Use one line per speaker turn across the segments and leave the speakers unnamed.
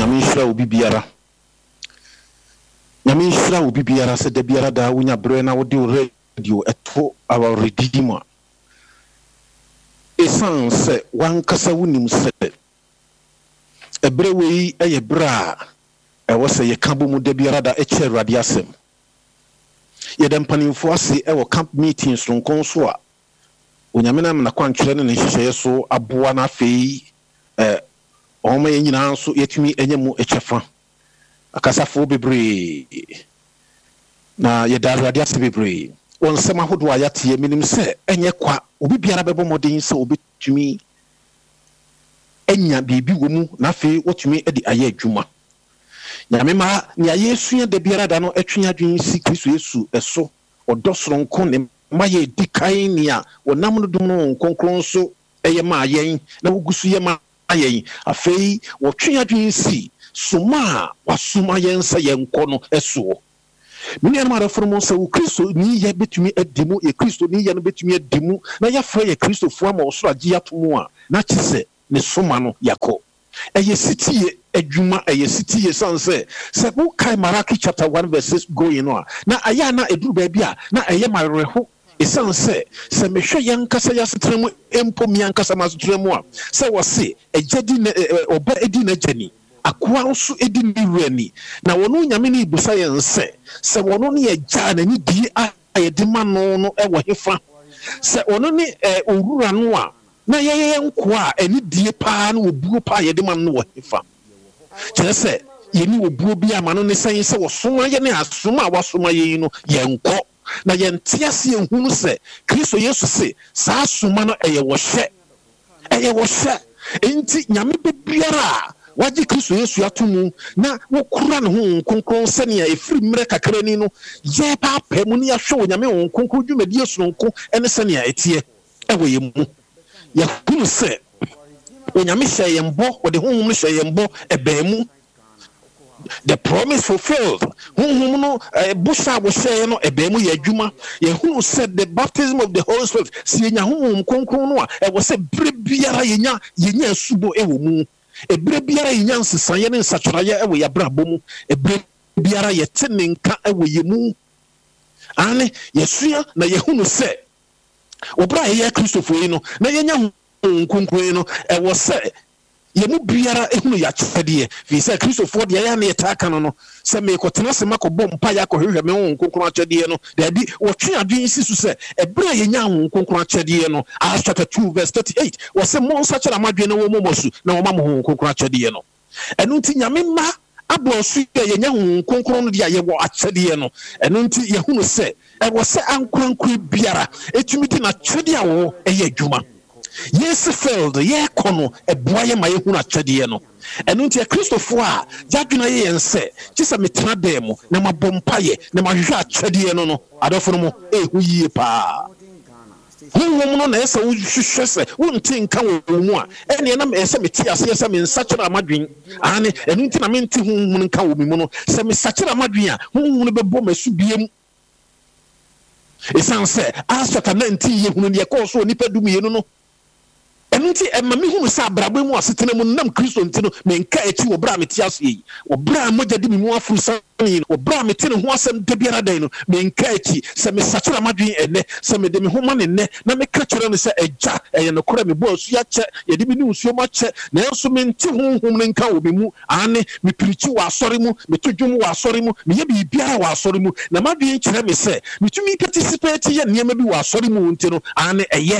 Nyamishra ubi biara. Nyamishra ubi biara se de biara da unya brena wodi radio eto our redeemer. Esan se wankasa wunim se ebrewe yi eye bra ewo se ye kambo mu de biara da eche radio asem. Ye dem panimfo ase ewo camp meetings ronkon so a onyamena na kwantwere ne nhyehyeye so aboa na afei Oma ye nyina so yetumi enye mu echefa akasafo bebre na ye darade ase bebre won sema hodo ayate ye minim se enye kwa obi biara bebo modin se obetumi enya bibi wo mu na fe wotumi edi aye adwuma nyame ma ne ayesu ye de biara da no etwe adwen si Kristo Yesu eso odosronko ne ma ye dikan ne a wonam no dum no konkron so eye ma ayen na wogusu ye ma ayen afei wotwe adwen si suma wasuma yensa yenkono eso mini ana mara formo se wo Kristo ni ye betumi adimu ye Kristo ni ye no betumi adimu na ya fra ye Kristo fo ama osoro agi atomo a na chise ne suma no yako eye sitie adwuma eye sitie sanse se wo kai Maraki chapter 1 verse 6 going no na aya na eduru ba bia na eye mareho esan se mehwe yankasa yasetremu empo miankasa masetremu a se wo se ejedi oba edi na jani akwa nso edi niwrani na wono nyame ne ibusa yense se wono ne eja na ni di ayede ma no ewo hefa se wono ne owura no a na yeye nko a eni die pa na obuo pa ayede ma no wo hefa kire se yeni obuo bi ama no ne san se wo soma ye ne asoma a wasoma ye no yenko na yentiase ehunu se Kristo Yesu se saa soma no eye wo hye enti nyame bebiara waji Kristo Yesu atumu na wokura ne ho konkron se ne efiri mre kakrani no ye pa pemu ne yahwe nyame ho konkron dwumadi esonko ene se ne etie ewo ye mu ye hunu se onyame hye yembo wode ho hum hye yembo ebemu the promise fulfilled hum no busha wo hye no ebemu ye adwuma ye hunu said the baptism of the Holy Spirit si nya hum konkron no a ewo se bre biara yenya asubo ewo mu ebre biara yenya nsesaye ne nsatwaraye ewo ya brabo mu ebre biara yete ne nka ewo ye mu ane yesua na yehunu se obra ye Kristofo yi no na yenya nkunkun no ewo se yemu biara ehunu ya chede fi se Kristofo de ya na yetaka no se me kotena se makobo mpa ya kohwehwe me nkunkun achede no da bi wotwe adwen sisu se ebra yenya nkunkun achede no Acts chapter 2 verse 38 wo se mo nsa kyera madwen no wo momosu na wo ma mo nkunkun achede no enu nti nyame ma ablosu yenya nkunkun no dia ye wo achede no enu nti yehunu se ewo se ankrankru biara etumi di na chede awo eye adwuma yes filled ye kono eboaye ma yehunu achede no enu nti Kristofo a jadwena ye yense kisa metena demo na mabompaye na mahwe achede no adofo no mo ehu yie pa hum no na esa wo hwehwe se wonti nka wo mu a ene na esa meti ase esa me nsakira amadwen ane enu nti na menti hum nka wo mi mu no se me sakira amadwen a hum no bebo masu biem esan se asota 19 ye hunu ne ko so nipa dum ye no enti emami hunu sa brabo mu asetena mu nam Kristo ntino menka echi wo bra meti aso yi wo bra mogya di mu afuru san wo bra meti ne ho asem de biara dan no menka echi se me sakira madwen ene se me de me homa ne ne na me ka kyerɛ no se agya eye no kora me bo asu ya kye ye de me ni usuo ma kye na enso me nti honhom ne nka wo be mu ane me pirichi wo asɔre mu me todwom wo asɔre mu me ye bi biara wo asɔre mu na madwen kyerɛ me se me tumi participate ye nneɛma bi wo asɔre mu ntino ane eye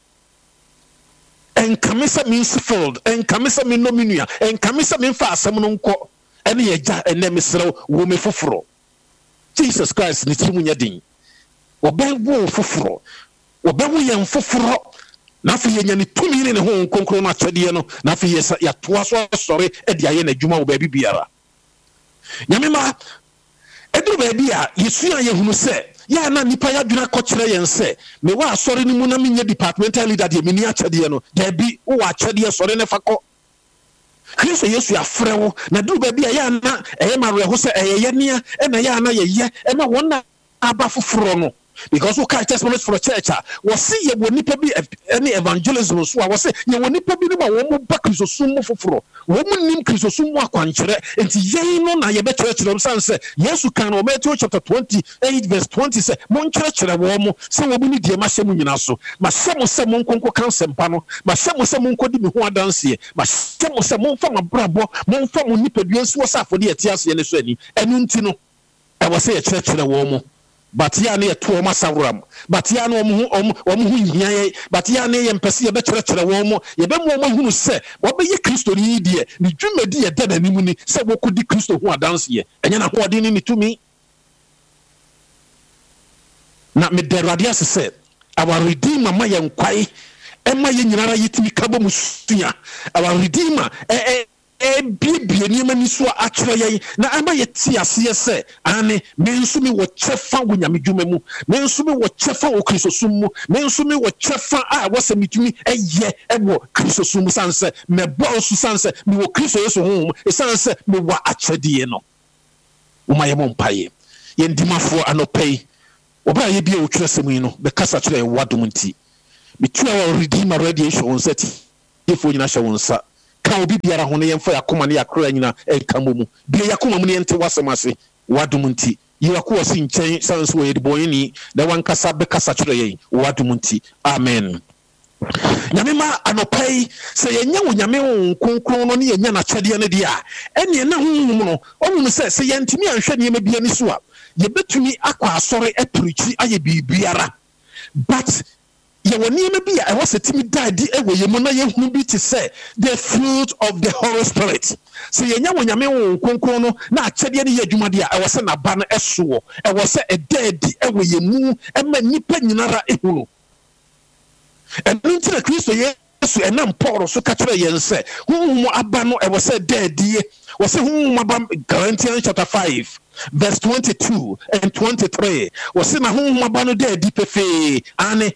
enkamisa means filled enkamisa me no minua enkamisa me fa asem no nko ene ye gya ene mesrew wo me foforo Jesus Christ ni timu nyadin obewo foforo obewo ye foforo na fa ye nya ni tumi ne ho nkonkro na kyede no na fa ye ya toa so sɔre e dia ye na dwuma wo ba bi biara nyame ma eduru ba bi a yesua ye hunu se ya na nipa ya dwuna kokyere yense me wa asɔre ni mu na menye departmental leader de meni akyede no da bi wo akyede sɔre ne fakɔ Kristo Yesu afrewo na duru ba bi a ya na eye mareho se eye ye nea e na ya na ye ye e na wona aba foforo no because we can't testimonies for a church. We see ye will nipa be any evangelism so we say ye will nipa be ma wo ba Christosum foforo wo mu nim Christosum akwanchere enti ye no na ye be church dem san say Yesu kan o Matthew chapter 28 verse 20 say mon church wo mu say wo mu ni die ma hyem nyina so ma hyem say mon konko kan sempa no ma hyem say mon kodi me ho adanse ma hyem say mon fa mabrabo mon fa mon nipa dua nso sa afode etiase ne so ani enu nti no e wo say ye church wo mu but ya na eto oma sawram but ya na omu hian but ya na ye mpese ye be kyerɛkyerɛ wo mo ye be mo hunu se wo be ye Kristo ni die ni dwumadi ye da nanim ni se wo kodi Kristo ho adanse ye enya na ho ɔde ni tumi na me derade asese our redeemer ma ye nkwai ema ye nyinara yitimi kabo musua our redeemer bibie ni mani so akyerɛ yɛn na ama yɛti ase sɛ ane me nso me wɔ kyɛfa wo nyamedwuma mu me nso me wɔ kyɛfa wo Kristosum mu me nso me wɔ kyɛfa a wɔsɛ mitumi ɛyɛ ɛwɔ Kristosum sanse me bɔ nso sanse me wɔ Kristo Yesu ho sanse me wɔ akyɛdeɛ no wo ma yɛ mo mpae yɛn dimafo anɔpɛi obra yɛ bia wo twerɛ sɛm yi no be kasa kyerɛ yɛ wadom nti metua wɔ redeemer radiation on set defo nyina hyɛ wo nsa ka obi biara ho ne yɛmfa yakoma ne yakra nyina ɛka mu bia yakoma mu ne yɛnte wasɛm ase wadom nti yiwako wasi nkyɛn sanso wɔ yɛdebɔyɛni na wankasa bɛkasa kyerɛ yɛn wadom nti amen nyame ma anɔpai sɛ yɛnya wo nyame wo kronkron no ne yɛnya n'akyɛdeɛ no deɛ a ɛneɛ na honhom no ɔno sɛ sɛ yɛntumi anhwɛ nneɛma bia ni so a yɛbɛtumi akɔ asɔre apirikyi ayɛ biribiara but yɛwɔ nneɛma bi a ɛwɔ sɛ timi daadi ɛwɔ yɛ mu na yɛhunu bi te sɛ the fruit of the Holy Spirit sɛ yɛnya wɔ nyame wo kronkron no na akyɛdeɛ no yɛ adwumadeɛ a ɛwɔ sɛ n'aba no ɛsoɔ ɛwɔ sɛ ɛdaadi ɛwɔ yɛ mu ɛma nnipa nyinara ehunu ɛno nti na Kristo Yesu ɛnam Paul so ka kyerɛ yɛn sɛ honhom aba no ɛwɔ sɛ daadie wɔ sɛ honhom aba Galatians chapter 5 verse 22 and 23 wɔ sɛ na honhom aba no daadi pefee ane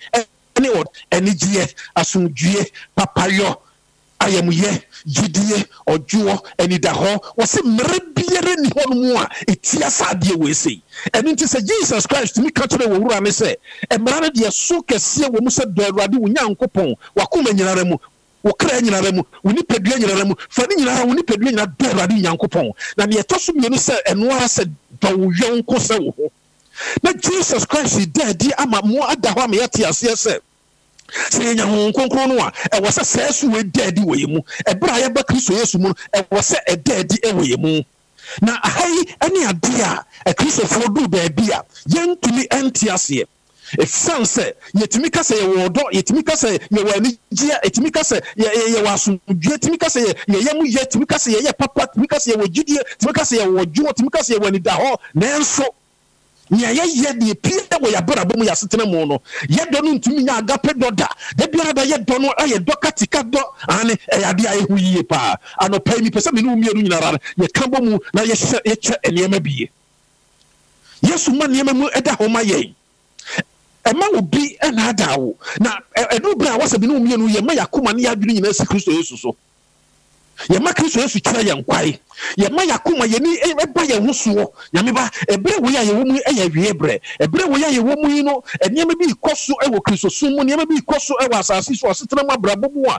enigye asomdwie papayo ayamuye gidie ojuo enidaho wose mere biere ni ho no a etia saade we sei eno nti se Jesus Christ mi ka kire wo wura me se emra ne de so kese wo mu se do awurade wo nyankopon wakoma nyinara mu wo kra nyinara mu wo ni padua nyinara mu fa ni nyinara wo ni padua nyinara do awurade nyankopon na ne etoso mienu se eno ara se do wo yonko se wo ho na Jesus Christ daddy ama mo adaho am yete ase se sɛ nya ho konkron no a ɛwɔ sɛ sɛso we daddy wɔ yemu ɛbra yɛ ba Kristo Yesu mu ɛwɔ sɛ ɛdaddy ɛwɔ yemu na ahai ɛne ade a Kristofo do baabi a yɛntumi ɛnte aseɛ efisɛn sɛ yɛtumi ka sɛ yɛwɔ dɔ yɛtumi ka sɛ yɛwɔ anigye yɛtumi ka sɛ yɛwɔ asomdwe yɛtumi ka sɛ yɛyɛ mu yɛtumi ka sɛ yɛyɛ papa yɛtumi ka sɛ yɛwɔ gyidie yɛtumi ka sɛ yɛwɔ dwo yɛtumi ka sɛ yɛwɔ anidahɔ nanso nya ye de pie wo ya brabo mu ya setena mu no ye do no ntumi nya agape do da biara da ye do no aye do katika do ane eyade aye hu yie pa anopai mi pese me no mienu nyinara ye kambo mu na ye che enema biye Yesu ma nneema mu eda ho ma ye ema obi na ada wo na edu bra wo se bi no mienu ye ma yakoma ne yadwene nyina si Kristo Yesu so ye ma Kristo Yesu kyerɛ yɛn kwai ye ma yakoma ye ni eba ye ho so nyame ba ebre wo ya ye wo mu ɛyɛ wie bre ebre wo ya ye wo mu yi no nneɛma bi ikoso ɛwɔ Kristo sum mu nneɛma bi ikoso ɛwɔ asase so asetena mu abrabɔ mu a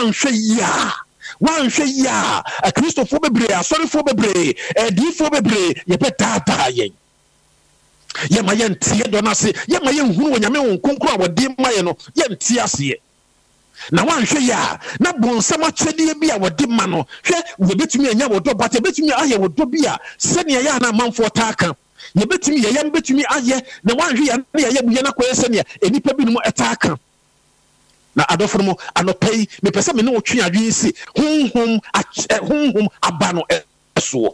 wanhwɛ ya a Kristofo bebre asɔrefo bebre edifo bebre ye betata yɛn ye ma yɛn tie dɔ na se ye ma yɛn hunu wɔ nyame wo nkonkro a wɔde ma yɛ no yɛn tie aseɛ na wanhwe ya na bonsam akyɛdeɛ bi a wɔde ma no hwɛ wobetumi anya wɔdɔ but ebetumi ayɛ wɔdɔ bi a sɛnea yɛ na manfo taaka yebetumi yɛ betumi ayɛ na wanhwe ya na yɛ bu yɛ na koyɛ sɛnea enipa bi no mu ɛtaaka na adɔfo mo anɔpai me pɛsɛ me ne wo twe adwen si honhom aba no ɛso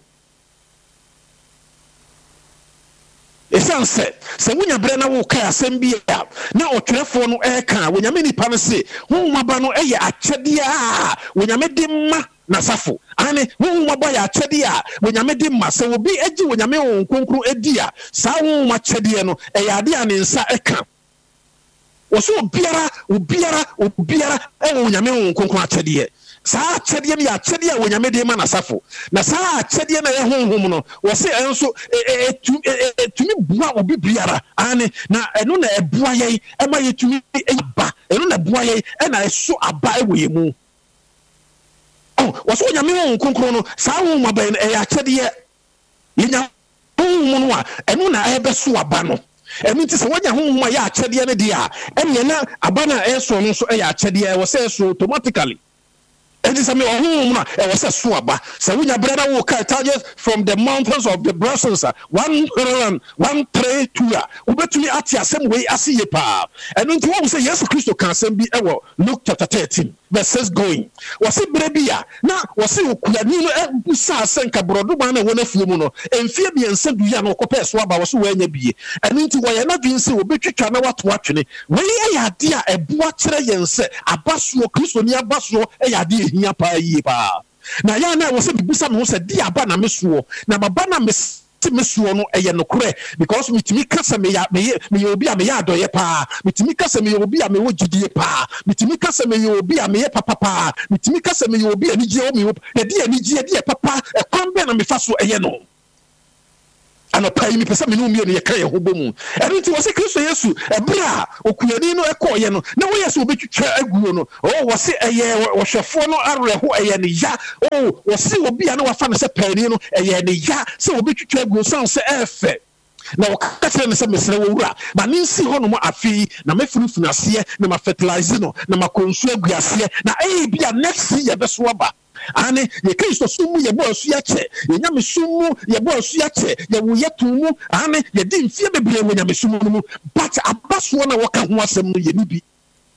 esan se wonya bre na wo kai asem bi a na otwerefo no ɛka wonyame nipa no se honhomaba no ɛyɛ akyɛde a wonyame de ma nasafo ane honhomaba yɛ akyɛde a wonyame de ma sɛ obi agye wonyame wo nkonkro edi a saa honhoma kyɛde no ɛyɛ ade a ne nsa ɛka wo so obiara ɛwɔ wonyame wo nkonkro akyɛde saa akyɛdeɛ ne akyɛdeɛ a wonyame de ma nasafo na saa akyɛdeɛ na honhom no wɔse ɛnso tumi bua obi biara ane na ɛno na ɛboa yɛn ɛma yɛtumi aba ɛno na ɛboa yɛn ɛna ɛso aba ɛwɔ yɛn mu wɔse wonyame honhom kronkron no saa honhom aba no ɛyɛ akyɛdeɛ yɛnya honhom no a ɛno na ɛbɛso aba no ɛno nti sɛ wonya honhom a yɛ akyɛdeɛ no deɛ a ɛneɛ na aba no a ɛso no nso ɛyɛ akyɛdeɛ ɛwɔ sɛ ɛso automatically. And this I mean, I was a swabba. So when your brother will tell you from the mountains of the Brussels, 132, over to me at the same way I see a power. And when you say yes, Christ can be ever. Luke chapter 13, verses going. Was it Brebia? Now, was it Kulanino Sa Senka Brodumana when a fumuno, and Fabian Senduano Copes Swabba was when you be. And into why I'm not being so big, what watching it. When I idea a boatre and say, a basso, Christonia basso, a idea. Pa na ya na wo se bibusa me wo se dia ba na mesuo na baba na mesuo no eye no kore because mitimi kasa me obi a me ya adoye pa mitimi kasa me obi a me wo gidie pa mitimi kasa me obi a me ye papa pa mitimi kasa me obi a ni gye o me ya di ani gye di papa e kwan be na me fa so eye no ano pai mi pesa me no mi ne yekra ye hobomu eno nti wo se Kristo Yesu ebra okuyani no ekoye no na wo yesu obetwitwa aguo no wo se eye wo hwefo no areho eye ne ya wo se obi a na wafa no se pani no eye ne ya se obetwitwa aguo san se efe na wo ka kire ne se mesere wo wura ma ne nsi ho no mo afi na mefurufuna ase na ma fertilize no na ma konsu aguase na bia next year be so aba ane ye Kristo sumu ye bo asu ya che ye nyame sumu ye bo asu ya che ye wo yetumu ane ye di mfie bebre wo nyame sumu no but abaso na wo ka ho asem no ye ni bi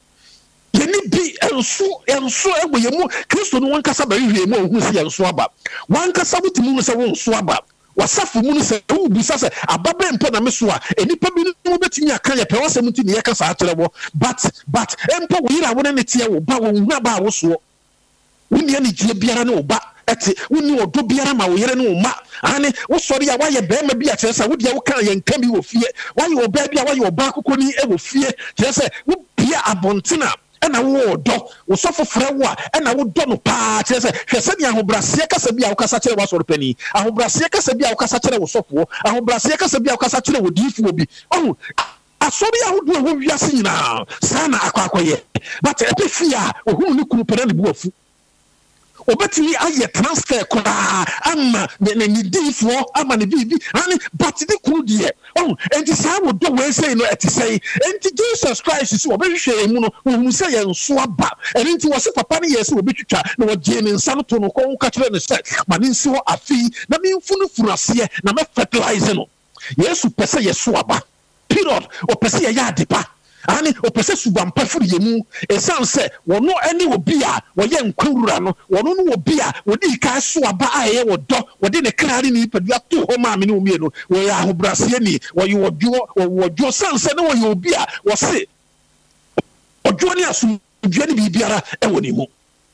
enso ewo ye mu Kristo no wankasa ba hwie mu ohu si enso aba wankasa butimu no se wo enso aba wasafu mu no se wo bisa se ababe mpo na meso a enipa bi no betimi aka ye pe wasem nti ne ye kasa akyere wo but empo wo yira wo ne tie wo ba wo hu aba wo so wuni ani gye biara ne oba ete wuni odo biara ma wo yere ne oma ane wo sori a waye bema bi a kyeresa wo dia wo kan ye nka bi wo fie waye oba bi a waye oba kokoni e wo fie kyeresa wo bia abontena ena wo odo wo sofofre wo a ena wo do no pa kyeresa hwese ne ahobrase kasa bi a wo kasa kyere wo sori pani ahobrase kasa bi a wo kasa kyere wo sofo ahobrase kasa bi a wo kasa kyere wo difu obi asori ahodo wo wiase nyina sana akwakoye but epefia ohunu ne kunu pere ne bu afu obetimi aye transfer kora ama ne difo ama ne bibi ani but the kunu de enti sa wo do we say no eti say enti Jesus Christ si obehwe emu no wo say ye nso aba enti wo se papa ne yesu obetwitwa na wo je ne nsa no to no ko ka kire ne say ma ne nsi ho afi na me mfunu furase na me fertilize no yesu pese yeso aba period o pese ye ya depa ani opese subampa furi yemu esanse wono ani obi a woye nkwura no wono no obi a wodi ka so aba aye wodo wodi ne krari ni padua to ho ma me no mie no wo ya ahobrase ni woye wojo sanse no woye obi a wo se ojo ni asum dua ni bibiara e woni mu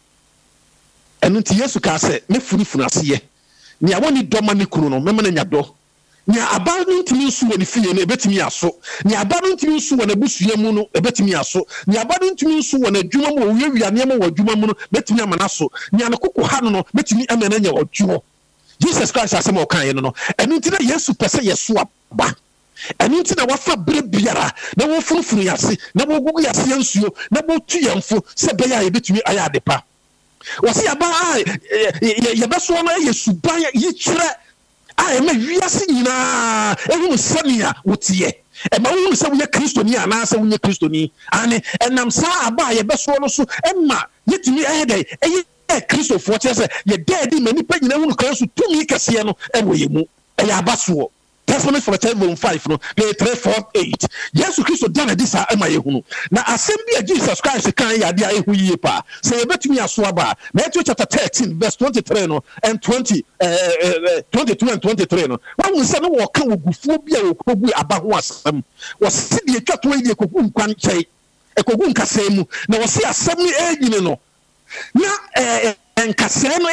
enu ti Yesu ka se me furufuna ase ni awoni doma ni kunu no mema na nyado ni abanu ntimi nsu woni fie no ebetimi aso ni abanu ntimi nsu wona busua mu no ebetimi aso ni abanu ntimi nsu wona adwuma mu owiawia ne ma wadwuma mu no betimi amana so ni anekoko ha no betimi amana nya wadwo Jesus Christ asem o kan ye no enu ntina Yesu pese yeso aba enu ntina wafa bre biara na wo furufuru yase na wo gugu yase nsuo na wo tu yemfo se be ya ebetimi aya adepa wasi aba ye beso no yesuban ye kire me wiase nyina ehunu samia wotie ma wo se wo ye kristoni ana se wo ye kristoni ane enam sa aba ye beso no so ma yetimi ehede kristofo kyese ye deadi mani pa nyina hunu Kristo tumi kase no ewo ye mu ya abaso Testimony for 5 no 348 Yesu Kristo dana disa ema ye hunu na asembia Jesus Christ kan ya dia ehu yie pa se ye betumi aso aba Matthew chapter 13 verse 23 no and 22 and 23 no wan se no wo kan ogufuo bia okogu aba ho asem wo se de twato ye ekogu nkwan kyai ekogu nkasemu na wo se asem ni enyine no na enkase no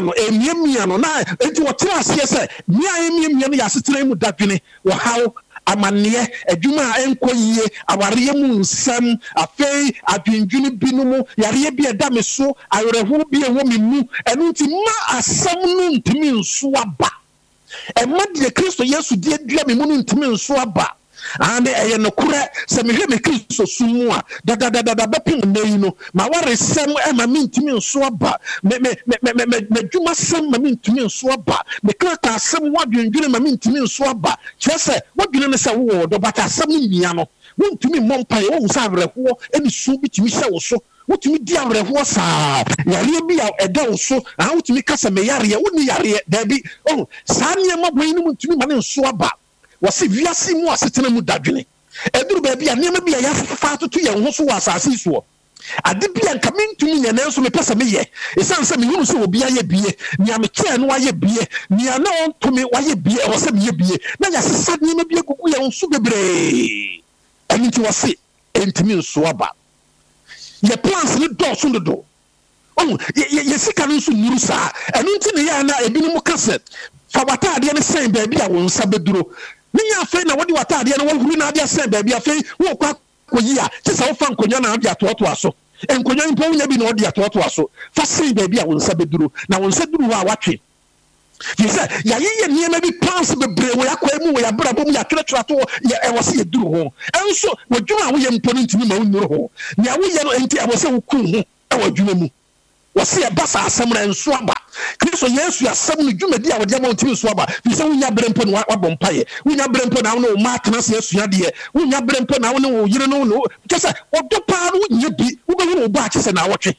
emiamia no na enti wo tira ase se mia emiamia no ya setena mu dadwene wo hawo amane adwuma enko yie aware mu nsam afei adwendwene binom yare bi eda me so ayereho bi ewo me mu enu nti ma asam no ntimi nso aba emma de Kristo Yesu die dua me mu no ntimi nso aba ane eye no kure se me hwe me Kristo sumu a da bepim nei no ma ware sem e ma ntimi nso aba me dwuma sem ma ntimi nso aba me krata sem wadwendwene ma ntimi nso aba kyese wadwene ne se wo do bata sem nia no wontumi mompa ye wo sa awerɛhoɔ eni so bitimi hyɛ wo so wotumi di awerɛhoɔ saa yare bi a ɛda wo so wotumi kasa me yare woni yare da bi saa nneɛma bɔyi no ntumi ma ne nso aba wose wiase mu asetena mu dadwene eduru ba bi a nneɛma bi a yafa toto yɛ ho so wɔ asase so ade bi a nka mentumi nyɛ nanso mepɛ sɛ meyɛ ɛsiane sɛ mehunu sɛ obi ayɛ bie nea mekyɛɛ no wayɛ bie nea na ɔntumi wayɛ bie ɛwɔ sɛ meyɛ bie na yɛasesa nneɛma bi agugu yɛ ho so bebree ɛno nti wose ɛntumi nso aba yɛ plans ne dɔɔso dodo yɛ sika no nso nnuru saa ɛno nti ne yɛ na ebinom ka sɛ fa wataadeɛ no sɛn baabi a wo nsa bɛduro ninya afei na wode wataadeɛ no wɔhuru na adeɛ sɛn baabi afei wɔkɔ akɔyi a kyɛ sɛ wofa nkonnwa na ade atoatoa so nkonnwa mpo wonya bi na ɔde atoatoa so fa sɛn baabi a wo nsa bɛduro na wo nsa duru hɔ a watwe fi sɛ yɛayeyɛ nneɛma bi plans bebree wɔ yɛakɔe mu wɔ yɛabrabɔ mu yɛatwerɛtwerɛ to ɛwɔ sɛ yɛduru ho ɛnso w'adwuma a woyɛ mpo no ntimi ma wonnuru ho nea woyɛ no enti ɛwɔ sɛ wokum ho ɛwɔ adwuma mu wɔse ɛba saa asɛm no nso aba Kristo Yesu asɛm no dwumadi a wɔde ama ntimi nso aba fi sɛ wonya berɛ mpo na wabɔ mpaeɛ wonya berɛ mpo na wo ne wo ma atena sɛ asua deɛ wonya berɛ mpo na wo ne wo yere no no kyɛ sɛ ɔdɔ paa no wonya bi wobɛhu ne wo ba kyɛ sɛ na awɔtwe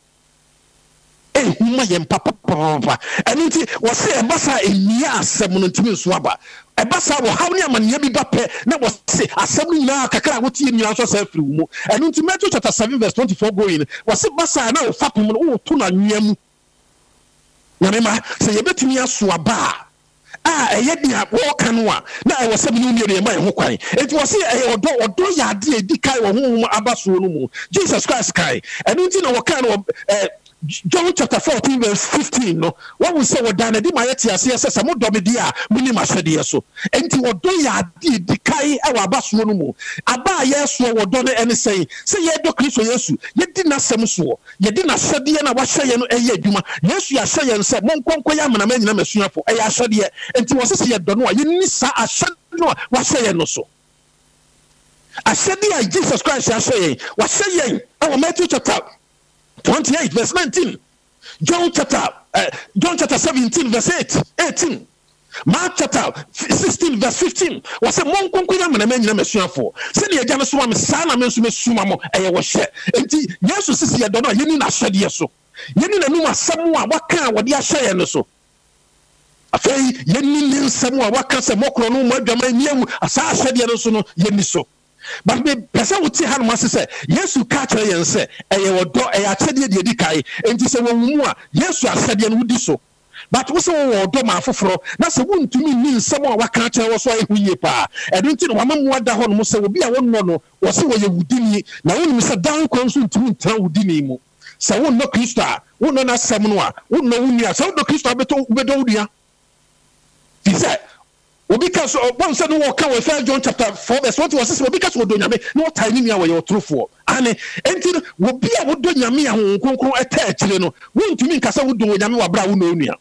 huma yɛn papa ɛno nti wɔse ɛba saa ɛnia asɛm no ntimi nso aba ɛba saa wɔhaw ne amanneɛ bi ba pɛ na wɔse asɛm no nyinaa kakra a wotie nyinaa nso sɛ afiri wo mu ɛno nti Matthew chapter 7 verse 24 going wɔse ba saa na wofa pom no woto no anwea mu nyamema sɛ yɛbɛtumi aso aba a ɛyɛ dia wɔka no a na ɛwɔ sɛ me ne yɛma yɛ ho kwan enti wɔse ɛyɛ ɔdɔ yɛ ade a ɛdi kae wɔ honhom aba soɔ no mu Jesus Christ kae ɛno nti na wɔka no John chapter 14 verse 15 no what we say what done di ma yeti ase ese se mo do me di a muni ma hwede so enti wodo ya di kai e wa baso no mu aba yeso wodo no ene sei se ye do Kristo Yesu ye di na sem so ye di na hwede na wa hweye no eye adwuma Yesu ya hweye nse mo nkonko ya mana ma nyina masuafo e ya hwede enti wo se ye do no a ye ni sa ahwede no wa hweye no so ahwede a Jesus Christ ya hweye wa hweye e Matthew chapter 28 verse 19 John chapter 17 verse 18 Mark chapter 16 verse 15 was a mon konkunya mana manyina masuafo se ne agya no so am saa na menso mesuma mo eye wo hye enti Yesu sisi ye do no yeni na hwede so yeni na num asɛm a waka wode ahye no so afei yeni ne nsɛm a waka sɛ mokro no mo adwama niamu asa ahwede no so no yeni so but me person would say han say Yesu ka kyerɛ yɛn sɛ ɛyɛ wɔdɔ ɛyɛ akyɛdeɛ deɛ di kae enti sɛ wɔwu mu a Yesu asɛdeɛ no wodi so but wo sɛ wɔwɔ ɔdɔ ma afoforo na sɛ wontumi ni nsɛm a waka kyerɛ wɔ so ayɛ ho yie paa ɛno nti no wama mu ada hɔ no sɛ obi a wɔnnɔ no wɔse wɔyɛ wudini na wonim sɛ dan kwan so ntumi ntena wudini mu sɛ wonnɔ Kristo a wonnɔ n'asɛm no a wonnɔ wo nua sɛ wonnɔ Kristo a wobɛdɔ wo nua fi sɛ obi ka so one said no walk with 1 John chapter 4 verse 20 was obi ka so do nyame no tiny me we trofo ane enti obi a wo do nyame a ho konkron eta akire no wontumi nka sɛ wo do nyame wa bra wo no onua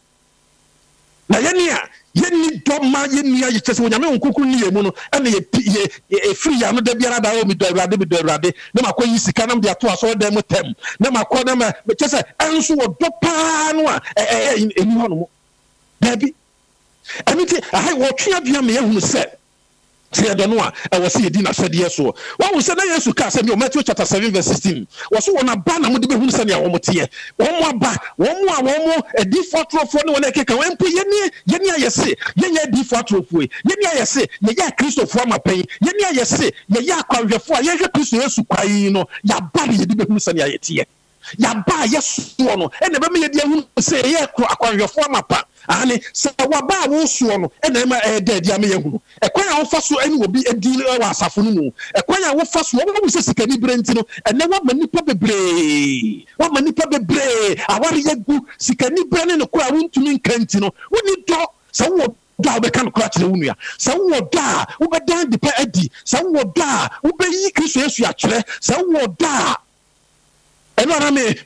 na yeni a yeni do ma yeni a yɛkyɛ sɛ nyame ho konkron ni yemu no ɛna ye free ya no da biara da o mi do awurade na makɔ yi sika na me ato aso da mu tem na makɔ na me kyɛ sɛ enso wo do pa no a eni hɔ no mo dabi ɛnti ahai wɔtwe adua me ehunu sɛ yɛdɔ no a ɛwɔ sɛ yɛdi n'ahyɛdeɛ so wɔn sɛ na Yesu ka sɛ Matthew chapter 7 verse 16 wɔso wɔn aba na mo de behunu sɛ nea wɔn teɛ wɔn aba wɔn adifo atorofo ne wɔn ekeka wɔn mpo yɛni ayɛse yɛnyɛ adifo atorofo yɛni ayɛse yɛyɛ Kristofo amapɛn yɛni ayɛse yɛyɛ akwanhwɛfo a yɛhwɛ Kristo Yesu kwai no yɛaba ne yɛde behunu sɛ nea yɛteɛ yɛaba yɛsoɔ no ɛna bɛma yɛde ahunu sɛ yɛyɛ akwanhwɛfo amapa ane sɛ waba wo soɔ no ɛna ma ɛda dia me yɛhunu ɛkwan a wofa so ɛne obi edi wɔ asafo no mu ɛkwan a wofa so wo sɛ sikani brenti no ɛnɛ wa manipa bebree aware yɛgu sikani brene no kora wontumi nkanti no woni dɔ sɛ wo da be kan kura kire wunu ya sa wo da wo be dan de pa adi sa wo da wo be yi Kristo Yesu a kire sa wo da eno na me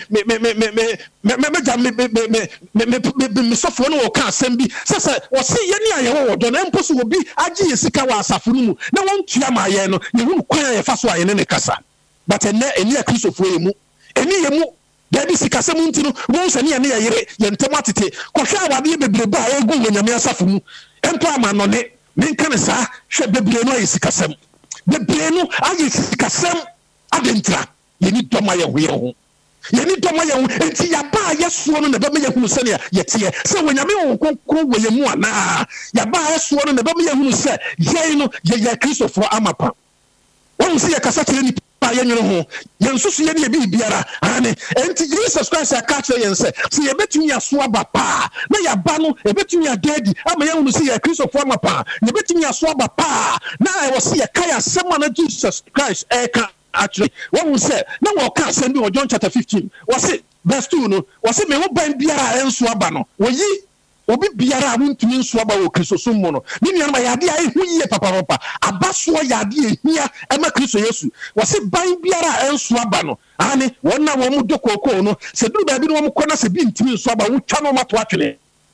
sofo no wo ka asem bi sese wo se ye ni aye wo do na mposo wo bi agi yesika wa asafo no mu na won tua ma ye no ye hu kwan ye fa so aye ne kasa but ene Kristo fo ye mu eni ye mu Dabi sikasem ntino won se ne ye yere ye ntem atete kohwa awade bebrebe a egu nyame asafo mu empo ama no ne menka ne sa hwe bebre no aye sikasem bebre no aye sikasem adentra ye ni doma ye ho ye ni doma ye ho enti ya ba ye so no na be me ye hunu se ne ye tie se wonyame won kokro wo ye mu ana ya ba ye so no na be me ye hunu se ye no ye Kristofo amapa won se ye kasa kire ni pa ye nwere ho ye nsusu ye ne ye biara ane enti Jesus Christ aka kire ye nse se ye betumi aso aba pa na ya ba no e betumi adadi ama ye hunu se ye Kristofo amapa ye betumi aso aba pa na e wo se ye kai asema na Jesus Christ eka actually what we say na we can send you John chapter 15 was it verse 2 no was it me wo ban biara enso aba no wo yi obi biara wontumi nso aba wo Kristo so mo no ni nua ma yade ai hu yie papa abaso yade ehia ema Kristo Yesu was it ban biara enso aba no ane wona wo mu dokoko no se duru ba bi no wo kona se bi ntimi nso aba wo twa no mato atwene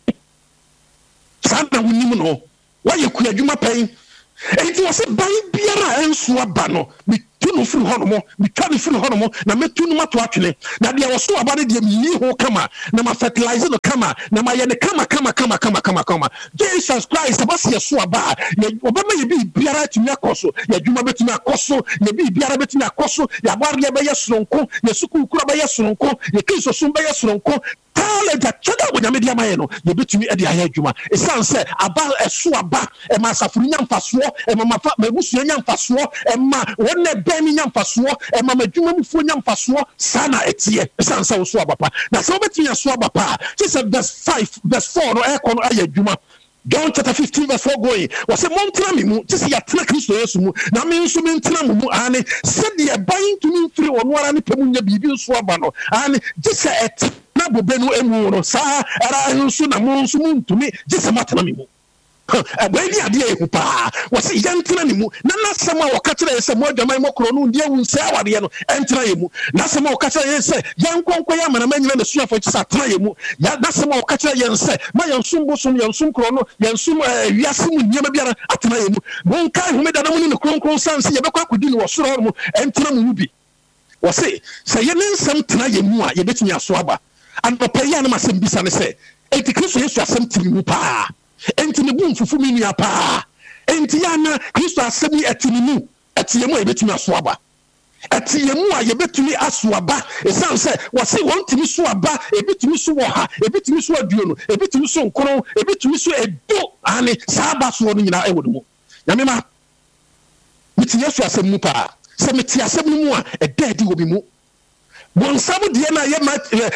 sanda wonim no wa ye kuadwuma pen enti was it ban biara enso aba no tunu furu hono mi tanu furu hono na metunu mato atwene na dia woso aba de mi ho kama na ma fertilize no kama na ma ye ne kama Jesus Christ abasi yeso aba ye obama ye bi biara tumi akoso ye dwuma betumi akoso ye bi biara betumi akoso ya bari ye be yesronko ye suku kura be yesronko ye Kristo sum be yesronko tale da chada wo nyame dia maye no ye betumi e dia ya dwuma e san se aba eso aba e ma safuru nyamfaso e ma busu nyamfaso e ma wonne bemi nyamfaso e ma madwuma mufu nyamfaso sana etie e san se wo so aba pa na se wo betumi aso aba pa Jesus verse 4 no e kono aye dwuma John chapter 15 verse 4 going was a mountain me mu tisi ya tena Kristo Yesu mu na me nso me ntena mu ane se de ban to me free ono ara ne pemu nya bibi nso aba no ane gise et na bobe no emu no sa ara nso na mo nso mu ntumi gise matena me mu abani ade ehu pa was yantena ne mu na nasema wakatira yese mo adwaman mo kro no ndie wunse awade no entena ye mu nasema wakatira yese yankonkwa ya mana manyina na suafo kisa tena ye mu ya nasema wakatira yense ma yansum kro no yansum wiase mu nyema biara atena ye mu monka humeda na mu ne kronkron sanse ye bekwa kodi ne wosoro mu entena mu bi wose se ye ne nsem tena ye mu a ye betumi aso aba anopɛ ya na masem bisa ne se enti Kristo Yesu asem tiri mu pa enti ne bu mfufu mi nua pa enti ya na Kristo asemi etinimu etiyemu ebetumi aso aba etiyemu a yebetumi aso aba esan se wose wontimi so aba ebetumi so wo ha ebetumi so aduo no ebetumi so nkron ebetumi so edo ane saaba so no nyina ewodo mu nyame ma meti Yesu asemu pa se meti asemu mu a edadi wo bi mu bonsamu de na ye ma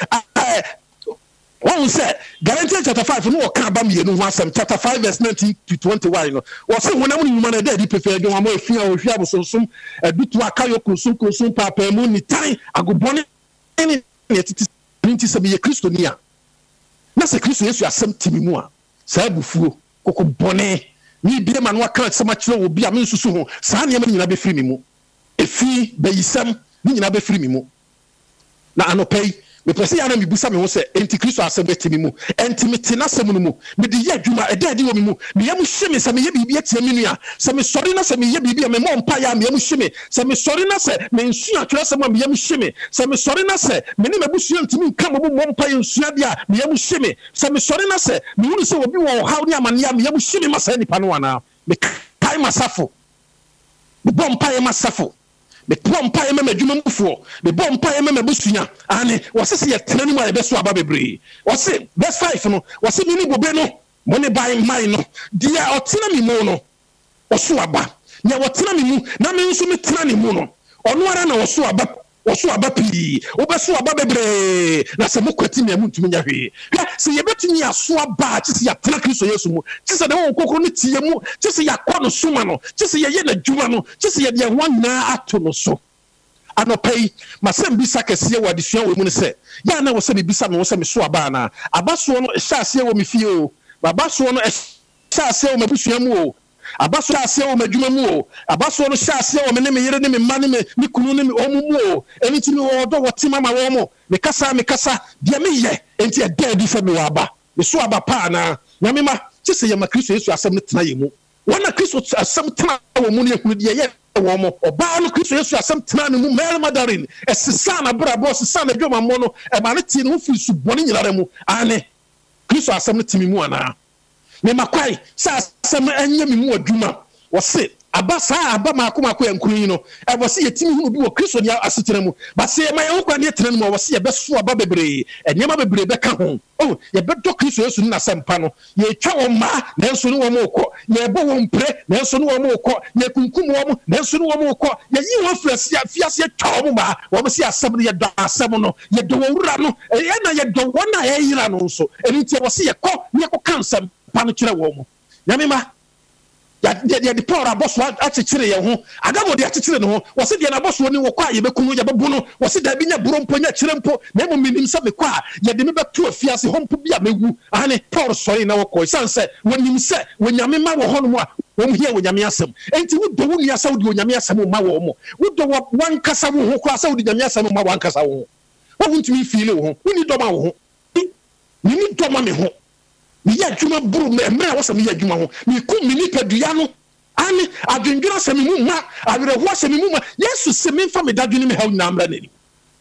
one said, Galatians chapter 5, no can be you know, chapter 5, verse 19 to 21. Was it when I'm in a prefer you are more fear or fear so soon, a bit to a kayo consume papa moon time, I go bonnet any to be a Christonia. That's a Christian, you are some Timmy Moore. Sabu, Coco Bonnet, me be a man what can't so much will be a means to so, San Yaman in a be free me. A fee, be some, in a be free me. Now I no pay. Me pese ana me busa me ho se enti Kristo asebeti mu enti metena asem no mu me de ye adwuma edade wo me mu me yam hye se me ye bibia tie me nua se me sori na se me ye bibia me mo mpa ya me yam hye se me sori na se me nsu atwere se me yam hye se me sori na se me ne mabusu ntimi nka mo mpa ye nsu ade a me yam hye se me sori na se me hunu se obi wo haw ne amane ya me yam hye ma sa nipa no ana me kai masafo me bom pa ye masafo the pompa e mema dwuma mfo the bompa e mema busunya ane wose se ye tenani mu abeso aba bebre wose verse 5 no wose mi ni bobe no mo ne bai mai no dia otena mi mu no oso aba nya wotena mi mu na me nso me tena ni mu no ono ara na oso aba pi obeso aba bebre na se mo kwati me ntumi nya hwe se ye betuni aso aba ti se ya tena Kristo Yesu mu ti se de won kokoro ne tie mu ti se ya kwa no suma no ti se ye na dwuma no ti se ye de wan na ato no so anopai masem bisa kese wa desua we mu ne se ya na wo se me bisa me wo se me so aba na aba so no hya se wo me fie o baba so no hyase o mabusua mu o abaso hyase o madwuma mu o abaso no hyase o me ne me yere ne me ma ne me kunu ne me omu mu o enti me wo do wotima ma wo mo me kasa dia me ye enti e da di fa me wa ba me so aba pa na nyame ma kyese ye ma Kristo Yesu asem ne tena ye mu wana Kristo asem tena wo mu ne ehunu de ye wo mo oba no Kristo Yesu asem tena ne mu Mary Magdalene esisa na bra boss sisa na dwoma mo no e ba ne ti ne ho fi su boni nyinara mu ane Kristo asem ne timi mu ana me makwai sa asem anya mi mu adwuma wo se abasa aba makomako yankuru no e wo se yetimi hu bi wo Kristo ne asetena mu ba se ma ye kwa ne tena mu wo se ye beso aba bebre enyema bebre be ka ho ye bedo Kristo Yesu na sempa no ye twa wo ma na enso ne wo mo kɔ ye bo wo mpre na enso ne wo mo kɔ ye kunkum wo mo na enso ne wo mo kɔ ye yi wo fiase twa wo ma wo se asem ne ye do asem no ye do wo wura no ye na ye do wo na ye yira no nso eni tie wo se ye kɔ ne kɔ kansem pa no kyerɛ wo mo nyame ma ya de power aboso akyekere ye ho agamo de akyekere ne ho wo se de na aboso ni wo kwa ye bekunu ye bebu no wo se da bi nya burompo nya kyere mpo na mo minim se me kwa ye de me beto afiase hompo bi a megu ane power sori na wo ko sanse wonim se wonyame ma wo ho no mu a wo mu hia wonyame asem enti wo do wo ni asa wo de wonyame asem ma wo mo wo do wan kasa wo ho kwa asa wo de wonyame asem ma wan kasa wo wo ntumi feel wo ho wo ni do ma wo ho ni do ma me ho mi ya djuma buru me wo se mi ya djuma ho mi ku mi ni padua no ani adwendwura se mi mu ma awere ho se mi mu ma Yesu se mi fa me dadwene mi hawo namra nani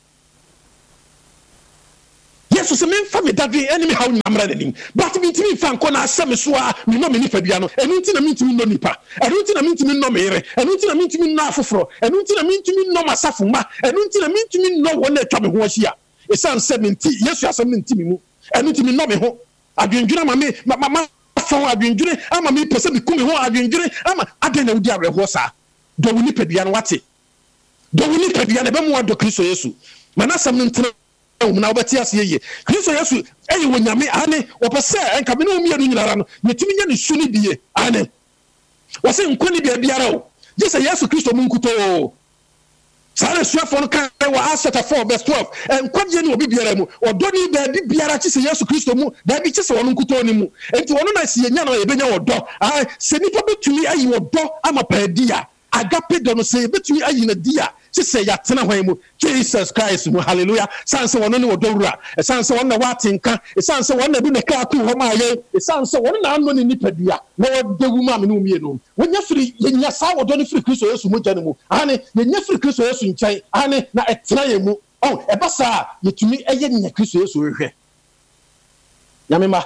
Yesu se mi fa me dadwene eni mi hawo namra nani but mi ntimi fa nko na asem so a mi no mi ni padua no enu nti na mi ntimi no nipa enu nti na mi ntimi no mere enu nti na mi ntimi no afoforo enu nti na mi ntimi no masafo ma enu nti na mi ntimi no wona atwa me ho ahia esan se mi nti Yesu asem ni ntimi mu enu ntimi no me ho adwendwura mama fon adwendwure ama me pese bi kumi ho adwendwure ama aden na wudi abre ho sa do woni padua no wate do woni padua na be mo do Kristo Yesu manasam ntena wo na obeti ase ye Kristo Yesu eyi wonyame ane wo pese enka me no mienu nyinara no yetimi nya ne suni biye ane wo se nkoni biara o Jesus Yesu Kristo mu nkuto Sare suafo no kan wa Acts 4 verse 12 enkwagye ni obi biara mu odoni ba bi biara kyese Yesu Kristo mu da bi kyese wono nkuto ni mu enti wono na se yenya no ebenya wodo se nipa betumi ayi wodo ama padia agape do no se betumi ayi na dia kyese ya tena hwan mu Jesus Christ mu hallelujah sanse wono ni wodo wura sanse wono na watenka sanse wono na bi na ka ku ho ma ye sanse wono na anno ni nipadua na wodewu ma me no mie no wonya firi yenya sa wodo ni firi Kristo Yesu mu jane mu ane yenya firi Kristo Yesu nkyai ane na etena ye mu ebasa yetumi eye nya Kristo Yesu hwehwe nyamema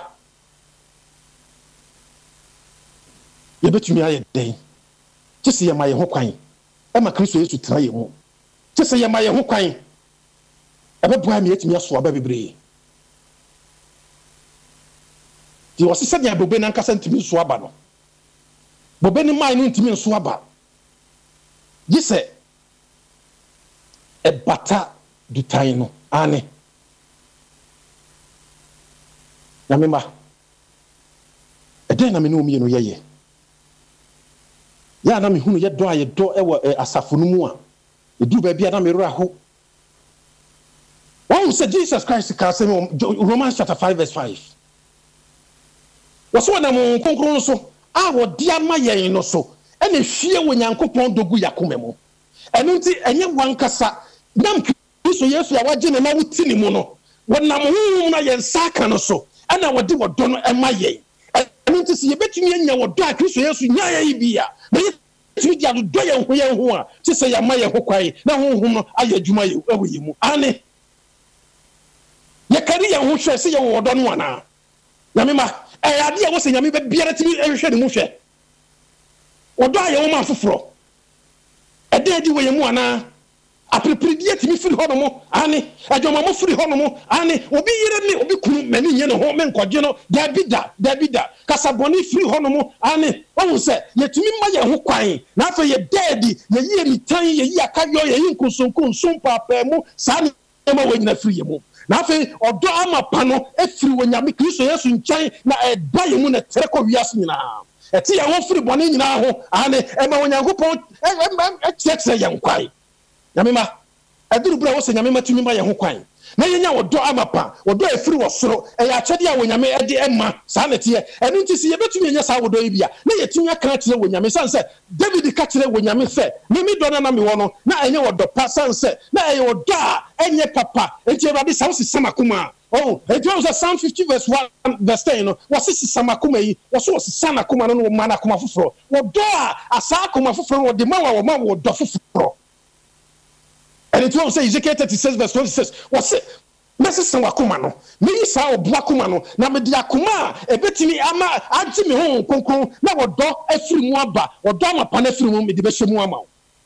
ye betumi aye den kyese ye ma ye ho kwan ema Kristo Yesu tena ye mu kyese ye ma ye ho kwan ebeboa me yetumi aso aba bebre di wose se dia bobe nan kasa ntimi so aba no bobe ni mai no ntimi so aba gise ebata dutai no ane nyamema eden na me no mi no yeye ya na me hunu ye do aye do ewo asafo no mu a edu ba bia na me rura ho who said Jesus Christ ka say Romans chapter 5 verse 5 waso na mo konkron so a wo dia ma yen no so ene hwie wo Nyankopɔn dogu yakoma mu eno nti enye wankasa nam Kristo Yesu ya wagye ne na wuti ni mu no wonam hu na yen saka no so ana wode wodo no ema yen eno nti se yebetumi anya wodo a Kristo Yesu nya ya bia na yetumi dia do yen ho a ti se ya ma yen ho kwai na honhom no aye adwuma ye ewo ye mu ane ye kari yen ho hwe se ye wodo no ana na me ma ade a wo se nyame be biara timi ehwe ne mu hwe wodo aye wo ma foforo ade adi wo ye mu ana apreprediye timi firi ho no mo ane adwoma mo firi ho no mo ane obi yire ni obi kunu mani nye ne ho me nkwaje no dabida kasaboni firi ho no mo ane wo se yetimi ma ye ho kwan na afa ye deadi ye yi ni tan ye yi akayo ye yi nkunsonkunsun papa mu sa ne ma wo nyina firi ye mu na afa odo ama pa no efiri wo nyame Kristo Yesu nkyai na eba ye mu na tere ko wiase nyina eti ya wo firi boni nyina ho ane ema wo Nyankopɔn ekyekse ye nkwai nyamema aduru bra wo se nyamema tumi ma ye ho kwan na yenya wodo amapa wodo efiri wosoro eya akyede a wonyame ede ema saa nete eno nti si yebetumi enya saa wodo ibia na yetumi aka kyerɛ wonyame sanse David ka kyerɛ wonyame sɛ mimi do na me wono na enye wodo pa sanse na eye wodo a enye papa enti Awurade sa wo sisama kuma oh enti wo sɛ Psalm 50 verse 1 verse 10 no wo sisama kuma yi wo so sisana kuma no ma na kuma foforo wodo a asa kuma foforo wo de ma wo ma wo do foforo. And it was Ezekiel 36 verse 26. Was it? Message wakuma no. Me sa obwakuma no. Na me dia kuma ebetimi ama agye me ho konkron na wodo afiri mu aba. Wodo ama pa na afiri mu me de behye mu ama.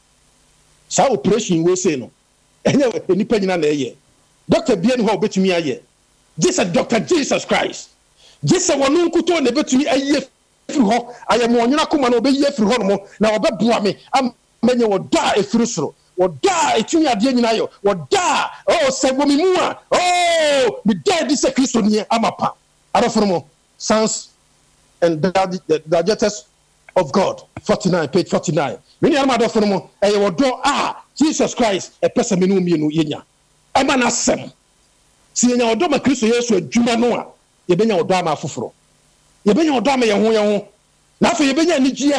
Sa operation we say no. Enye enipa nyina na eye. Dr. Bien ho obetimi aye. This is Dr. Jesus Christ. This is wonu nkuto na ebetimi aye afiri ho. Aye mo onwena kuma na obeyi afiri ho no mo na obeboa me amenye wodo a afiri soro. Woda etumi ade nyina yo woda sebo mi mu a mi dead is a Christo ni amapa adofono Sons and Digest of God 49 page 49 meni am adofono mo wodo Jesus Christ e pesa me no mienu yenya ama na sem si yenya wodo ma Christo Yesu adwuma no a yebenya wodo ama afoforo yebenya wodo ama ye ho na afa yebenya nigie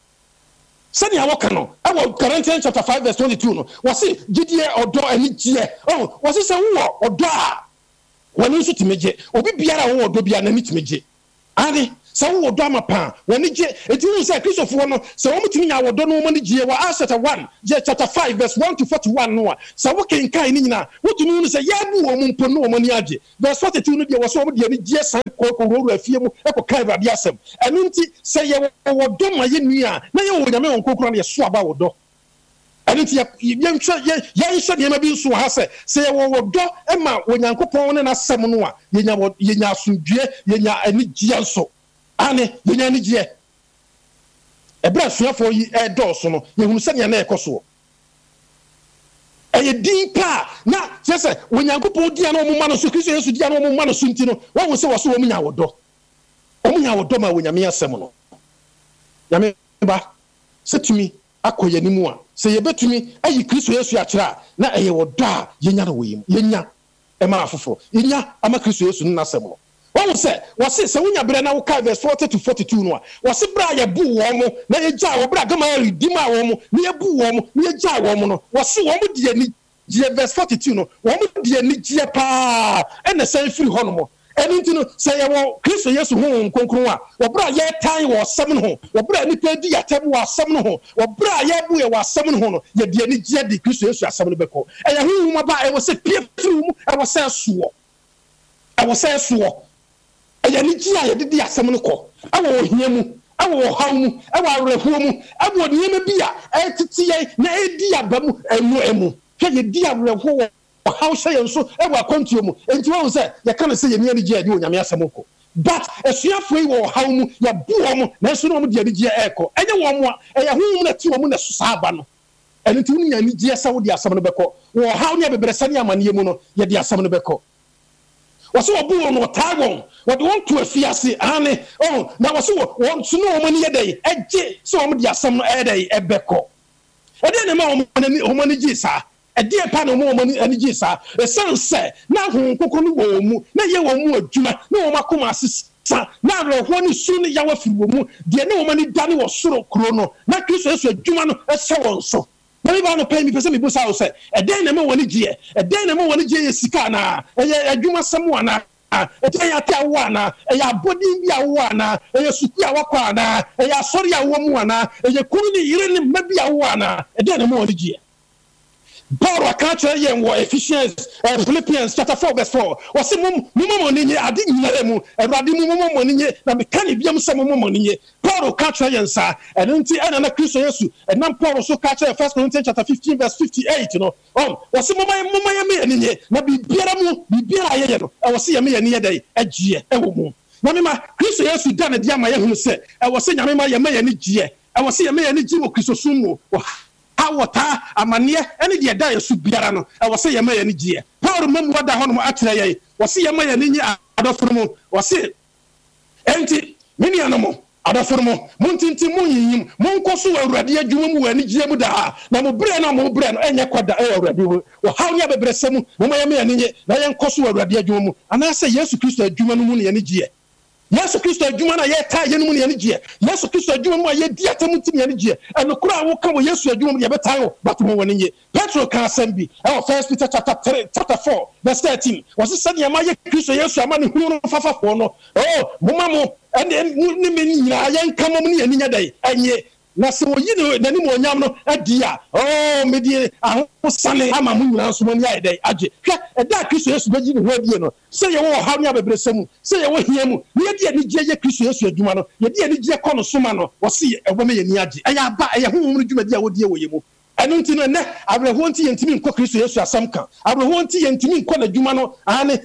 Sani awoka no awo Corinthians chapter 5 verse 22 no wasi gidie odo ani gie wasi se wo odo a wani nso timeje obi biara wo odo bia na ni timeje ani se wo odo amapa wani gie etinu se Christopher no se wo mutimi nya wodo no mo ni gie wa Acts chapter 5 verse 1 to 41 no a se wo kenkan ni nyina wotunu no se yabu wo mu mpo no wo mani age verse 42 no dia wo so wo de ni gie san ko afie mu ekoka Awurade asem enu nti se ye wodo ma ye nua na ye wo nyame won kokoro na ye so aba wodo enu nti ye nhwe de ma bi nso ha se ye wodo e ma wonyankopɔn ne na asem no a ye nya asundue ye nya ani gie nso ane ye nya ani gie ebra suafo yi dɔɔso no ye hunu se ne na ekoso eye dinka na sese wonyankopɔn dia na omuma no so Kristo Yesu dia na omuma no so nti no wo se wo so omunya wodo ma wonyame asem no nyame ba setumi akoye ni mu a se yebetumi ayi Kristo Yesu akira na eye wodo a yenya na woyim yenya e ma afoforo yenya ama Kristo Yesu na asem no wo se wonya bere na wo ka verse 40 to 42 no a wo se bra ye bu wo mo na ye gya wo bra gama redeema wo mo na ye bu wo mo na ye gya wo mo no wo se wo mo die ni die verse 42 no wo mo die ni gie pa ene san firi ho no mo eni nti no se ye wo Kristo Yesu ho konkron a wo bra ye tan wo asem no ho wo bra ni pa di yatem wo asem no ho wo bra ye bu ye wo asem no ho no ye die ni gie di Kristo Yesu asem no beko e ye hu ma ba e wo se pie firi mu e wo se so aya ni ji aye de asem no kɔ awo ohia mu awo haw mu awo awerɛhoɔ mu awo niema bi a etete ye na edi aba mu emu hwɛ ye di awerɛhoɔ haw hyɛ ye nso awo akontuo mu enti wɔn sɛ ye ka no sɛ ye ni ji adi onyame asem kɔ but esuafo yi wɔ haw mu ya bu wɔn na nso no mo di ani ji ɛkɔ enye wɔn mo a ɛyɛ honhom na ti wɔn mo na so aba no ɛno nti wɔn nya ni ji ɛsɛ wo di asem no bɛkɔ wɔ haw ne bebrɛsɛ ne amaniye mu no ye di asem no bɛkɔ wose wo bu won tagon wo de won to afiase ane na wose won so no mo ne yedai eje so wo de asem no edai ebeko ede ne ma wo mo ne gi sa ede pa no mo ne gi sa esanse na ho kokoro no wo mu na ye wo mu adwuma na wo makoma asesa na reho ne su ne yawa firi wo mu de ne wo ne dane wo soro kro no na Kristo Yesu adwuma no ɛhyɛ won so Many people pay me person me busa o say e den na me woni gie e den na me woni gie sika na e adwuma sam wana e den ya ta wa na e ya bodi bi awo na e ya suku ya wakwa na e ya sori ya wo mu na e ya kunu ni yire ni mabi awo na e den na me woni gie Paul akacha ye wo Ephesians Philippians chapter 4 verse 4 wose mo ni nye ade nyare mu Awurade mo ni nye na me kan biam se mo ni nye Paul akacha ye nsa eno nti ena na Kristo Yesu enam Paul so kacha 1 Corinthians chapter 15 verse 58 no wose mo ya me ni nye na bibiara ye no wose ya me ye ni dai agie ewo mu na me ma Kristo Yesu da na dia ma ye hunu se wose nyame ma ye ni gie wose ya me ye ni gie wo Kristo sumu awota amanie ene de da yesu biara no e wo se yema ye ne gie Paul mamu wada ho no akyere ye wo se yema ye ne nyi adoforo mu wo se enti mini anomo Adaformo muntinti munyim munkoso awurade adwuma mu wani gie mu da na mo bre no enye kwada awurade wo haw nya bebresem mo mayame anenye na yenkoso awurade adwuma mu anase Yesu Kristo adwuma no mu ne yani gie Yesu Kristo adwuma na ye ta ye no mu ne yani gie Yesu Kristo adwuma mu ye di atamu tim yani gie enokura wo ka wo Yesu adwuma mu ye betan wo bato wo wani Petro kan asembi 1 Peter chapter 4 verse 13 was said ya ma ye Kristo Yesu ama ne hunu no fafafo no moma mo and ni me nyina yan kamom ne yani nya dai anye na se wo yi nani mo nyam no adia me die ahosane ama mu nyina so mani ai dai age hwe eda Kristo Yesu beji ne ho adie no se ye wo ha nya bebresemu se ye wo hia mu ne die ni gie ye Kristo Yesu adwuma no ye die ni gie kono soma no wo se ye ebo me ye ni age aya ba ye honhom no dwuma dia wo die wo ye mu enu ntino ne abreho nti yentimi nko Kristo Yesu asam kan abreho nti yentimi nko na dwuma no ane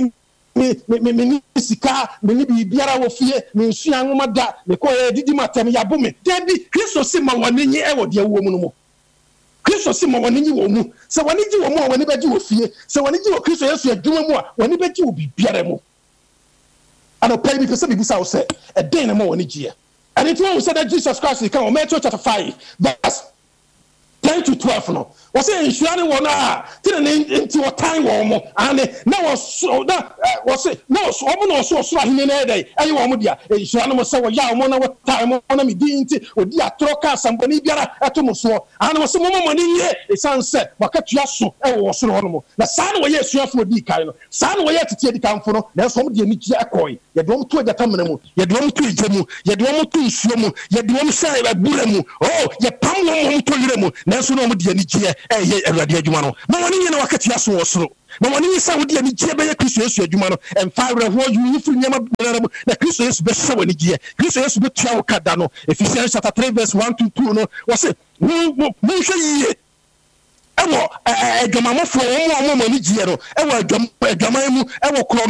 me sika me biara wo fie me nsua nwoma da me ko didi matam ya bome dabi Kristo se ma wanenyi e wo de wo mu no mo Kristo se ma wanenyi wo mu se wanenyi wo mu a wani beji wo fie se wanenyi wo Kristo Yesu adwuma mu a wani beji wo biara mu ana pay bi pese bi sa wo se e den na mo wanenyi e and it was said that Jesus Christ come on Matthew chapter 5 verse 10 to 12 no was say insurance wona tire nti wo tan wo mo ane na was na was say no so omo no so ahine na edai ayi wo mo dia insurance mo say wo ya mo na wo tan mo na me di nti odi atroka sambani biara eto mo so ane wo say mo ni ye esanse wakatua so e wo so no mo na sa na wo ye suafo di kai no sa na wo ye tete di kanfo no na so mo di ani gie akoi ye do mo to agata mena mu ye do mo to ijemu ye do mo to nsuo mu ye do mo sai ba bura mu ye pam mo to yire mu na so no mo di ani gie ye awurade adwuma no ma woni nyina wakatia so wo soro ma woni sa wo di ani gie be ye Kristo Yesu adwuma no emfaare ho yu yifuru nyama bere mu na Kristo Yesu be hye woni gie Kristo Yesu be tua wo kada no Ephesians chapter 3 verse 1 to 2 no wo se mo hwe yie ewo adwama mo fo wo mo ni gie no ewo adwama mu ewo